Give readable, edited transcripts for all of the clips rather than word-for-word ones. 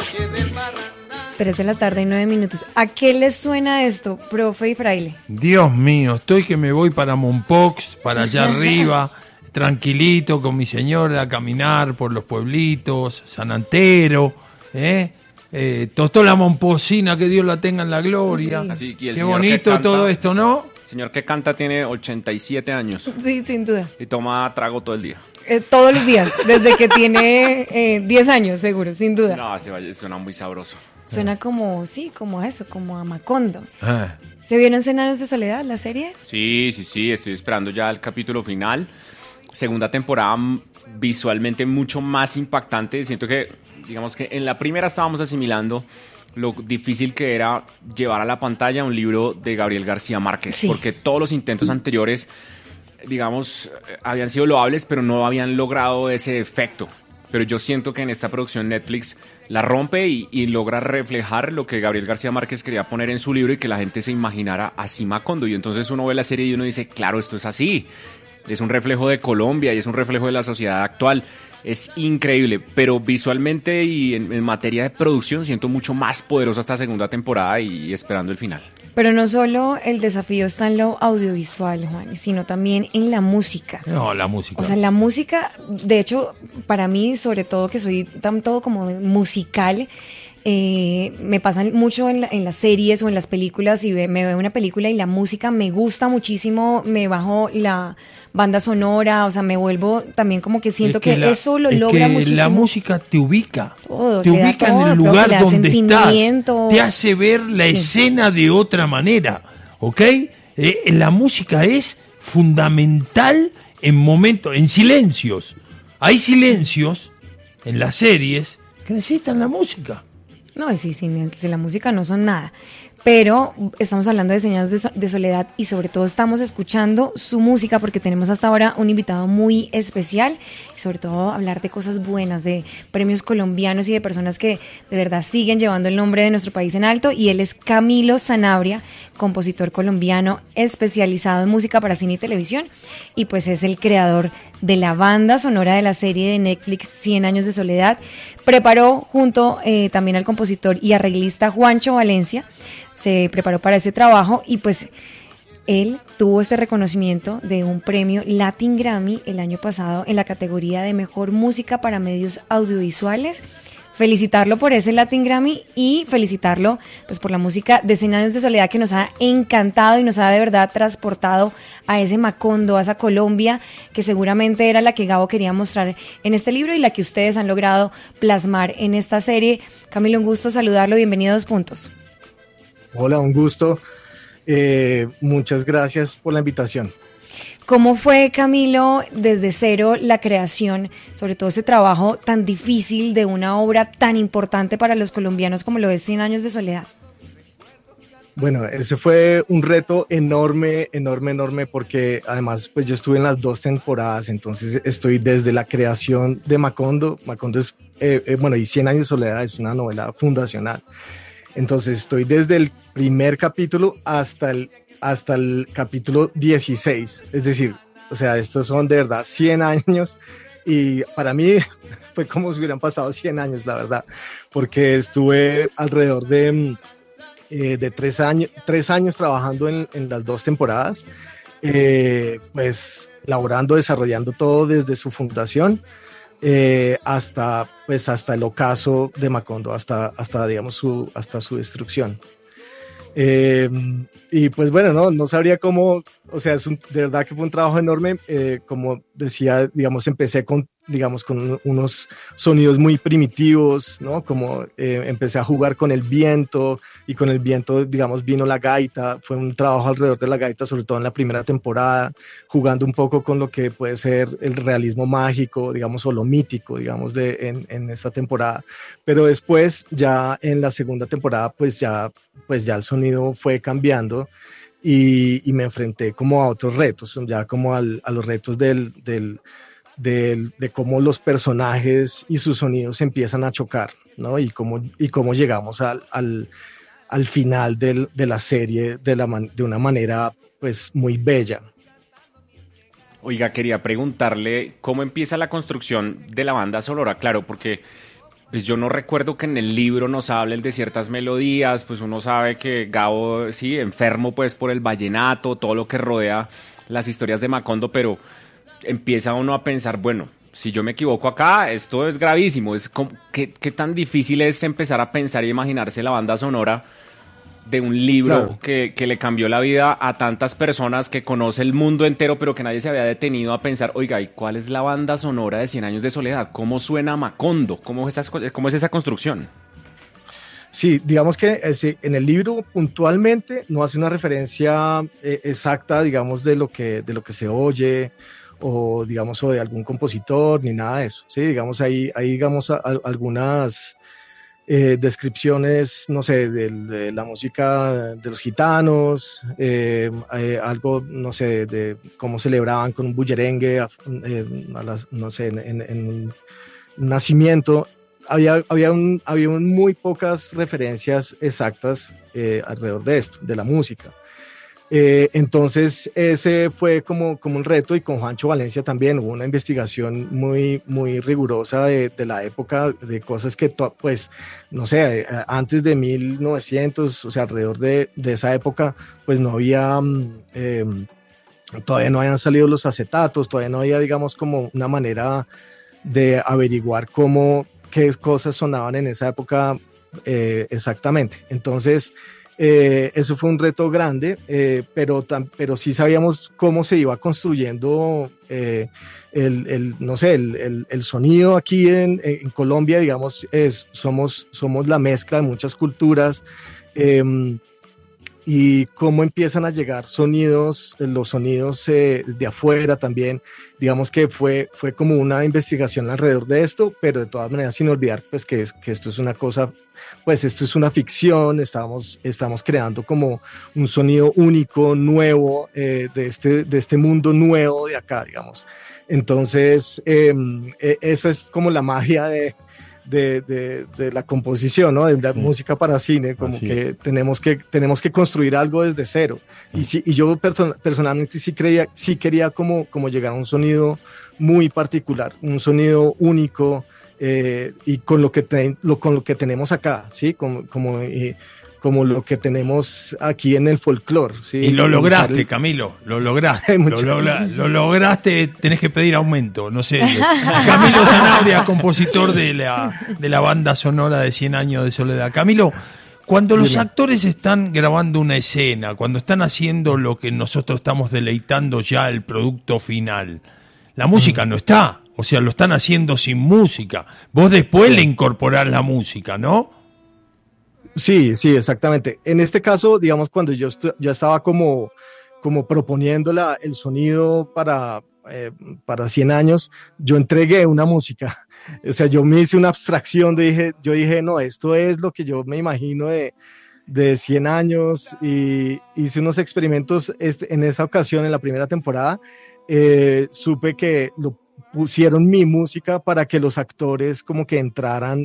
3 de la tarde y 9 minutos. ¿A qué les suena esto, profe y fraile? Dios mío, estoy que me voy para Mompox, para allá arriba, tranquilito con mi señora a caminar por los pueblitos, San Antero, Tostó la Momposina, que Dios la tenga en la gloria. Sí. Así, y el Qué señor bonito que canta, todo esto, ¿no? El señor que canta tiene 87 años Sí, sin duda. y toma trago todo el día. Todos los días, desde que tiene 10 años, seguro, sin duda. No, suena muy sabroso. Suena como, sí, como a eso, como a Macondo. Ah, ¿Se vieron 100 años de soledad, la serie? Sí, estoy esperando ya el capítulo final. Segunda temporada visualmente mucho más impactante. Siento que, digamos que en la primera estábamos asimilando lo difícil que era llevar a la pantalla un libro de Gabriel García Márquez, Sí. porque todos los intentos anteriores, digamos, habían sido loables, pero no habían logrado ese efecto. Pero yo siento que en esta producción Netflix la rompe y logra reflejar lo que Gabriel García Márquez quería poner en su libro y que la gente se imaginara así Macondo. Y entonces uno ve la serie y uno dice, claro, esto es así. Es un reflejo de Colombia y es un reflejo de la sociedad actual. Es increíble, pero visualmente y en materia de producción siento mucho más poderosa esta segunda temporada y esperando el final. Pero no solo el desafío está en lo audiovisual, Juan, sino también en la música. no, la música. O sea, la música, de hecho, para mí, sobre todo que soy tan todo como musical, me pasa mucho en las series o en las películas y me veo una película y la música me gusta muchísimo, me bajo la banda sonora, o sea, me vuelvo también como que siento que eso lo logra muchísimo. La música te ubica, Todo, te le da ubica todo, en el profe, lugar le da donde estás, sentimiento. te hace ver la Sí. escena de otra manera, ¿ok? La música es fundamental en momentos, en silencios. Hay silencios en las series que necesitan la música. No, sí, sin la música no son nada. Pero estamos hablando de Señales de Soledad y sobre todo estamos escuchando su música porque tenemos hasta ahora un invitado muy especial y sobre todo hablar de cosas buenas, de premios colombianos y de personas que de verdad siguen llevando el nombre de nuestro país en alto, y él es Camilo Sanabria, compositor colombiano especializado en música para cine y televisión, y pues es el creador de la banda sonora de la serie de Netflix 100 años de soledad. Preparó junto también al compositor y arreglista Juancho Valencia, se preparó para ese trabajo y pues él tuvo este reconocimiento de un premio Latin Grammy el año pasado en la categoría de Mejor Música para Medios Audiovisuales. Felicitarlo por ese Latin Grammy y felicitarlo pues por la música de 100 años de soledad que nos ha encantado y nos ha de verdad transportado a ese Macondo, a esa Colombia que seguramente era la que Gabo quería mostrar en este libro y la que ustedes han logrado plasmar en esta serie. Camilo, un gusto saludarlo, bienvenido a Dos Puntos. Hola, un gusto. Muchas gracias por la invitación. ¿Cómo fue, Camilo, desde cero la creación, sobre todo este trabajo tan difícil de una obra tan importante para los colombianos como lo es 100 años de soledad? Bueno, ese fue un reto enorme, porque además pues yo estuve en las 2 temporadas, entonces estoy desde la creación de Macondo. Macondo es, y 100 años de soledad es una novela fundacional. Entonces estoy desde el primer capítulo hasta el capítulo 16, es decir, o sea, estos son de verdad 100 años y para mí fue como si hubieran pasado 100 años, la verdad, porque estuve alrededor de 3 años trabajando en las 2 temporadas, pues laborando, desarrollando todo desde su fundación hasta el ocaso de Macondo, hasta su destrucción. Y pues bueno, no sabría cómo, o sea, de verdad que fue un trabajo enorme. Como decía, digamos, empecé con unos sonidos muy primitivos, ¿no? Como empecé a jugar con el viento y con el viento, digamos, vino la gaita. Fue un trabajo alrededor de la gaita, sobre todo en la primera temporada, jugando un poco con lo que puede ser el realismo mágico, digamos, o lo mítico, digamos, en esta temporada. Pero después, ya en la segunda temporada, pues ya el sonido fue cambiando y me enfrenté como a otros retos, ya como a los retos de cómo los personajes y sus sonidos empiezan a chocar, ¿no? Y cómo llegamos al final de la serie de una manera pues muy bella. Oiga, quería preguntarle cómo empieza la construcción de la banda sonora, claro, porque pues yo no recuerdo que en el libro nos hablen de ciertas melodías, pues uno sabe que Gabo, sí, enfermo pues por el vallenato, todo lo que rodea las historias de Macondo, pero empieza uno a pensar, bueno, si yo me equivoco acá, esto es gravísimo. ¿Qué tan difícil es empezar a pensar y imaginarse la banda sonora de un libro que le cambió la vida a tantas personas, que conoce el mundo entero, pero que nadie se había detenido a pensar, oiga, ¿y cuál es la banda sonora de 100 años de soledad? ¿Cómo suena Macondo? ¿Cómo es esa construcción? Sí, digamos que en el libro puntualmente no hace una referencia exacta, digamos, de lo que se oye, o digamos, o de algún compositor, ni nada de eso. Sí, digamos, ahí digamos algunas descripciones, no sé, de la música de los gitanos, algo, no sé, de cómo celebraban con un bullerengue, no sé, en un nacimiento. Había muy pocas referencias exactas alrededor de esto, de la música. Entonces ese fue como un reto, y con Juancho Valencia también hubo una investigación muy, muy rigurosa de la época, de cosas que pues no sé, antes de 1900, o sea, alrededor de esa época, pues no había, todavía no habían salido los acetatos, todavía no había, digamos, como una manera de averiguar qué cosas sonaban en esa época exactamente. Entonces eso fue un reto grande, pero sí sabíamos cómo se iba construyendo no sé, el sonido aquí en Colombia, digamos, somos la mezcla de muchas culturas, y cómo empiezan a llegar los sonidos de afuera también. Digamos que fue como una investigación alrededor de esto, pero de todas maneras sin olvidar pues que esto es una cosa, pues esto es una ficción. Estamos creando como un sonido único, nuevo, de este mundo nuevo de acá, digamos. Entonces esa es como la magia de la composición, ¿no? De la música para cine, como así que tenemos que construir algo desde cero. Y yo personalmente sí quería como llegar a un sonido muy particular, un sonido único, y con lo que tenemos acá, ¿sí? Como lo que tenemos aquí en el folclore, ¿sí? Y lo lograste, Camilo, lo lograste. Lo lograste, tenés que pedir aumento, no sé. Camilo Zanabria, compositor de la banda sonora de 100 años de soledad. Camilo, cuando los actores están grabando una escena, cuando están haciendo lo que nosotros estamos deleitando ya el producto final, la música no está, o sea, lo están haciendo sin música. Vos después le incorporás la música, ¿no? Sí, exactamente. En este caso, digamos, cuando yo estaba como proponiendo el sonido para 100 años, yo entregué una música. O sea, yo me hice una abstracción, yo dije, no, esto es lo que yo me imagino de 100 años, y hice unos experimentos en esa ocasión, en la primera temporada. Supe que lo pusieron mi música para que los actores como que entraran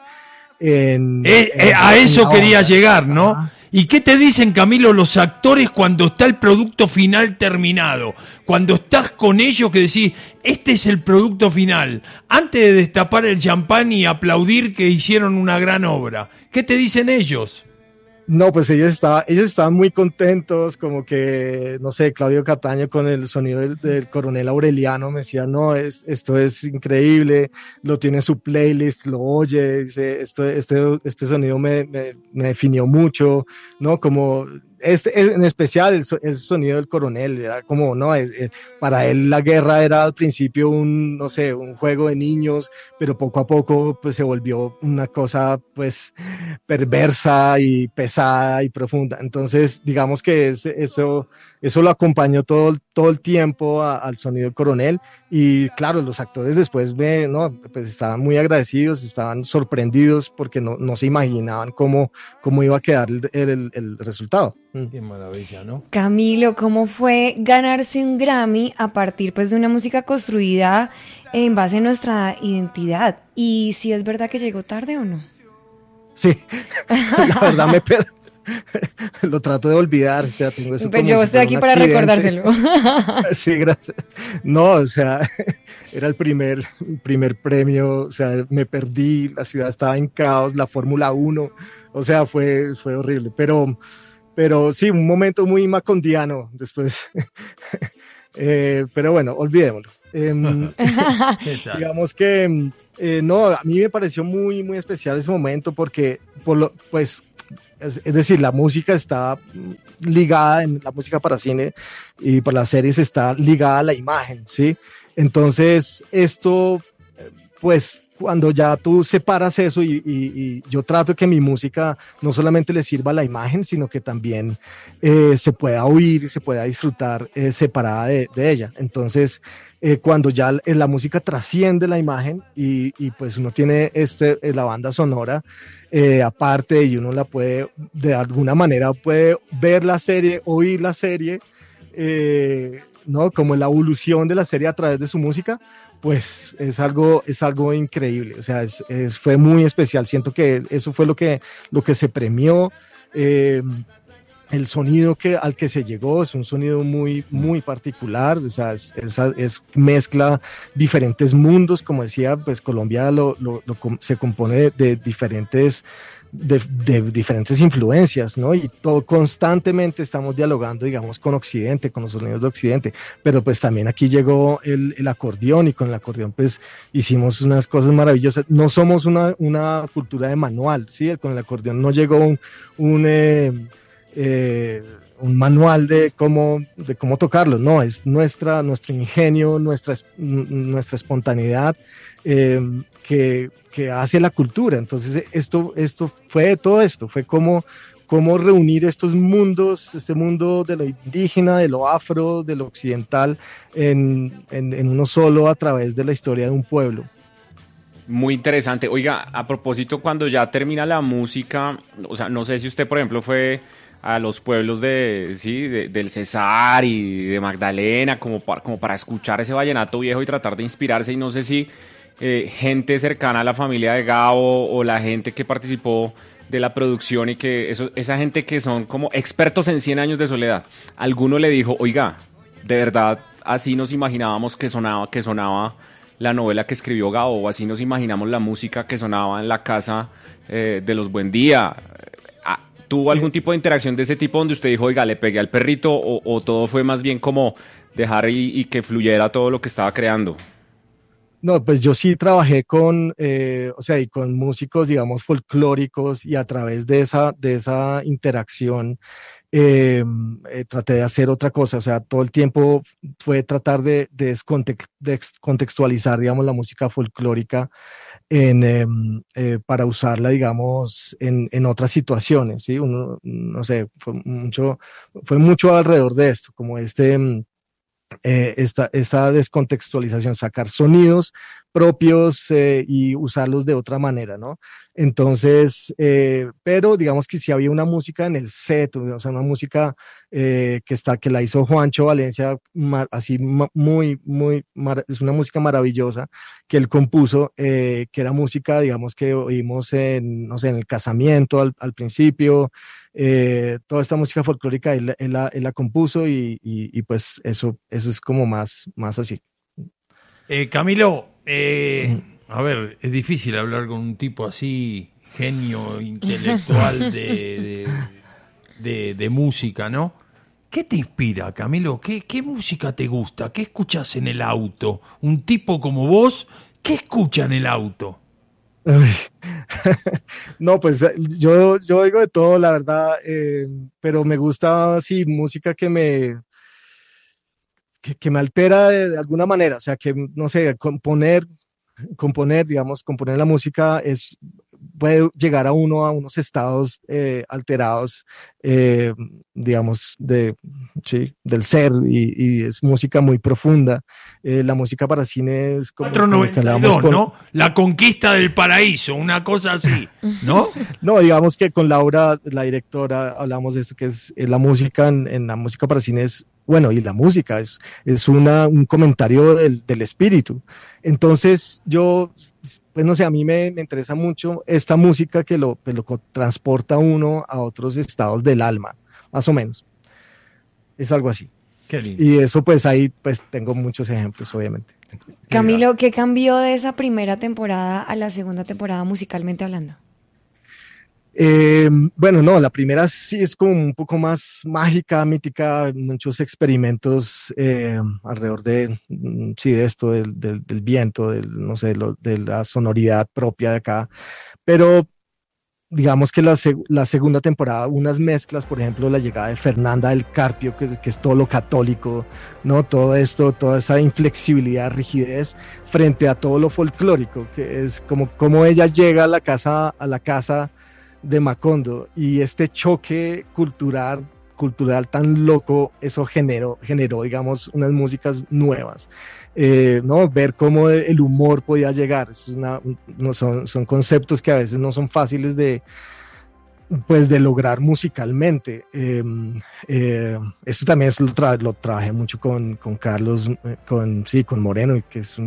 a eso quería llegar, ¿no? Ajá. ¿Y qué te dicen, Camilo, los actores cuando está el producto final terminado? Cuando estás con ellos que decís, este es el producto final, antes de destapar el champán y aplaudir que hicieron una gran obra. ¿Qué te dicen ellos? No, pues ellos estaban muy contentos, como que, no sé, Claudio Cataño con el sonido del Coronel Aureliano me decía, no, esto es increíble, lo tiene en su playlist, lo oye, dice, este sonido me definió mucho, ¿no? Como en especial el sonido del Coronel, era como, no, para él la guerra era al principio un juego de niños, pero poco a poco pues se volvió una cosa pues perversa y pesada y profunda. Entonces digamos que eso lo acompañó todo el tiempo al sonido del Coronel, y claro, los actores después pues estaban muy agradecidos, estaban sorprendidos porque no se imaginaban cómo iba a quedar el resultado. Qué maravilla, ¿no? Camilo, ¿cómo fue ganarse un Grammy a partir pues de una música construida en base a nuestra identidad? Y si es verdad que llegó tarde o no. Sí, la verdad lo trato de olvidar, o sea, tengo eso Pero como yo si estoy fuera aquí un para accidente. recordárselo. Sí, gracias. No, o sea, era el primer premio, o sea, me perdí, la ciudad estaba en caos, la Fórmula 1, o sea, fue horrible, pero sí, un momento muy macondiano después. Pero bueno, olvidémoslo. ¿Qué tal? Digamos que no, a mí me pareció muy, muy especial ese momento porque, pues, es decir, la música está ligada, en la música para cine y para las series está ligada a la imagen, ¿sí? Entonces, esto, pues, cuando ya tú separas eso y yo trato que mi música no solamente le sirva a la imagen, sino que también se pueda oír y se pueda disfrutar separada de ella. Entonces, cuando ya la música trasciende la imagen y pues uno tiene la banda sonora aparte y uno la puede, de alguna manera puede ver la serie, oír la serie, ¿no? Como la evolución de la serie a través de su música, pues es algo increíble, o sea, fue muy especial, siento que eso fue lo que se premió. El sonido al que se llegó es un sonido muy, muy particular, o sea, mezcla diferentes mundos, como decía, pues Colombia se compone de diferentes influencias, ¿no? Y todo constantemente estamos dialogando, digamos, con Occidente, con los sonidos de Occidente, pero pues también aquí llegó el acordeón y con el acordeón pues hicimos unas cosas maravillosas. No somos una cultura de manual, ¿sí? Con el acordeón no llegó un manual de cómo tocarlo, no, es nuestro ingenio, nuestra espontaneidad que hace la cultura. Entonces esto fue todo esto, fue cómo reunir estos mundos, este mundo de lo indígena, de lo afro, de lo occidental, en uno solo a través de la historia de un pueblo. Muy interesante. Oiga, a propósito, cuando ya termina la música, o sea, no sé si usted, por ejemplo, fue a los pueblos del Cesar y de Magdalena, como para escuchar ese vallenato viejo y tratar de inspirarse, y no sé si gente cercana a la familia de Gabo o la gente que participó de la producción y que esa gente que son como expertos en 100 años de soledad, alguno le dijo, oiga, de verdad, así nos imaginábamos que sonaba la novela que escribió Gabo, o así nos imaginamos la música que sonaba en la casa de los Buendía. ¿Tuvo algún tipo de interacción de ese tipo donde usted dijo, oiga, le pegué al perrito, o todo fue más bien como dejar y que fluyera todo lo que estaba creando? No, pues yo sí trabajé con músicos, digamos, folclóricos, y a través de esa interacción traté de hacer otra cosa, o sea, todo el tiempo fue tratar de descontextualizar, digamos, la música folclórica para usarla, digamos, en otras situaciones, ¿sí? No sé, fue mucho alrededor de esto, como esta descontextualización, sacar sonidos propios y usarlos de otra manera, ¿no? Entonces, pero digamos que sí había una música en el set, o sea, una música que la hizo Juancho Valencia, así es una música maravillosa que él compuso, que era música, digamos, que oímos no sé, en el casamiento al principio. Toda esta música folclórica él la compuso y pues eso es como más así. Camilo, a ver, es difícil hablar con un tipo así, genio intelectual de música, ¿no? ¿Qué te inspira, Camilo? ¿Qué música te gusta? ¿Qué escuchas en el auto? Un tipo como vos, ¿qué escucha en el auto? No, pues yo oigo de todo, la verdad, pero me gusta, sí, música que me altera de alguna manera, o sea, que, no sé, digamos, componer la música puede llegar a unos estados alterados, digamos, sí, del ser, y es música muy profunda. La música para cine es como que 492, ¿no? La conquista del paraíso, una cosa así, ¿no? No, digamos que con Laura, la directora, hablamos de esto, que es la música en la música para cine bueno, y la música es un comentario del espíritu. Entonces yo, pues no sé, a mí me interesa mucho esta música que lo transporta a uno a otros estados del alma, más o menos. Es algo así. Qué lindo. Y eso pues ahí pues tengo muchos ejemplos, obviamente. Camilo, ¿qué cambió de esa primera temporada a la segunda temporada musicalmente hablando? Bueno, no, la primera sí es como un poco más mágica, mítica, muchos experimentos alrededor sí, de esto, del viento, no sé, de la sonoridad propia de acá, pero digamos que la segunda temporada, unas mezclas, por ejemplo, la llegada de Fernanda del Carpio, que es todo lo católico, ¿no? Todo esto, toda esa inflexibilidad, rigidez, frente a todo lo folclórico, que es como ella llega a la casa de Macondo, y este choque cultural tan loco, eso generó, digamos, unas músicas nuevas. ¿No? Ver cómo el humor podía llegar. No son conceptos que a veces no son fáciles pues, de lograr musicalmente. Esto también lo trabajé mucho con Carlos, con Moreno, que es un